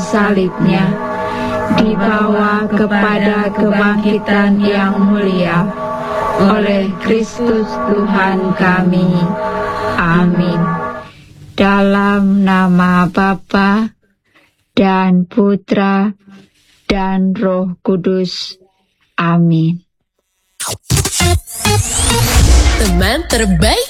salibnya, dibawa kepada kebangkitan yang mulia oleh Kristus Tuhan kami. Amin. Dalam nama Bapa dan Putra dan Roh Kudus. Amin. Teman terbaik